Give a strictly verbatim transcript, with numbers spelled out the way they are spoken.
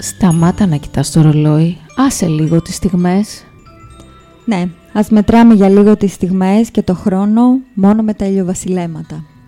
Σταμάτα να κοιτάς το ρολόι, άσε λίγο τις στιγμές. Ναι, ας μετράμε για λίγο τις στιγμές και το χρόνο μόνο με τα ηλιοβασιλέματα.